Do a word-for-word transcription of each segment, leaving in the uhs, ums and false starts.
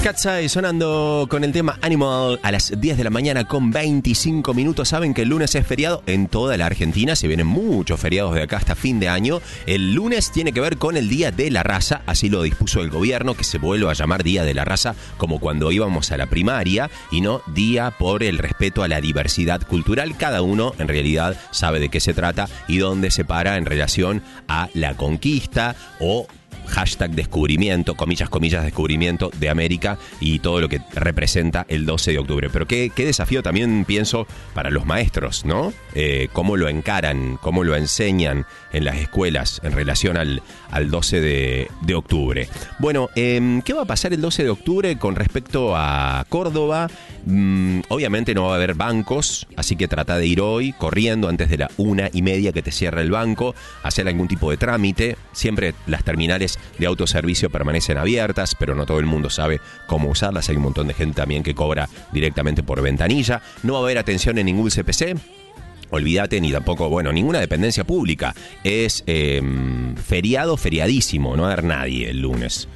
Cat's Eye sonando con el tema Animal a las diez de la mañana con veinticinco minutos. Saben que el lunes es feriado en toda la Argentina. Se vienen muchos feriados de acá hasta fin de año. El lunes tiene que ver con el Día de la Raza. Así lo dispuso el gobierno, que se vuelva a llamar Día de la Raza como cuando íbamos a la primaria y no Día por el respeto a la diversidad cultural. Cada uno en realidad sabe de qué se trata y dónde se para en relación a la conquista o hashtag descubrimiento, comillas, comillas, descubrimiento de América y todo lo que representa el doce de octubre. Pero qué, qué desafío también pienso para los maestros, ¿no? Eh, cómo lo encaran, cómo lo enseñan en las escuelas en relación al, al doce de octubre. Bueno, eh, ¿qué va a pasar el doce de octubre con respecto a Córdoba? Mm, obviamente no va a haber bancos, así que trata de ir hoy corriendo antes de la una y media que te cierra el banco, hacer algún tipo de trámite. Siempre las terminales de autoservicio permanecen abiertas, pero no todo el mundo sabe cómo usarlas. Hay un montón de gente también que cobra directamente por ventanilla. No va a haber atención en ningún C P C. Olvídate, ni tampoco, bueno, ninguna dependencia pública. Es eh, feriado, feriadísimo. No va a haber nadie el lunes.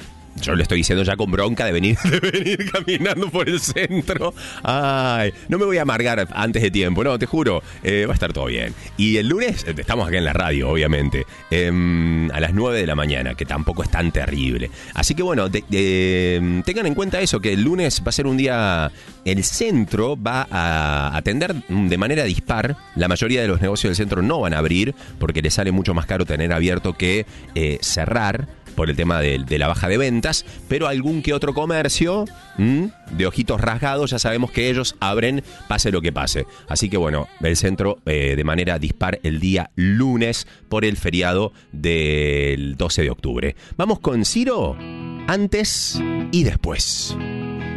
Yo le estoy diciendo ya con bronca de venir, de venir caminando por el centro. Ay, no me voy a amargar antes de tiempo, no, te juro, eh, va a estar todo bien. Y el lunes, estamos acá en la radio, obviamente, eh, a las nueve de la mañana, que tampoco es tan terrible. Así que bueno, de, de, tengan en cuenta eso, que el lunes va a ser un día, el centro va a atender de manera dispar. La mayoría de los negocios del centro no van a abrir, porque les sale mucho más caro tener abierto que eh, cerrar, por el tema de, de la baja de ventas, pero algún que otro comercio ¿m? de ojitos rasgados, ya sabemos que ellos abren pase lo que pase. Así que bueno, el centro eh, de manera dispar el día lunes por el feriado del doce de octubre. Vamos con Ciro, antes y después.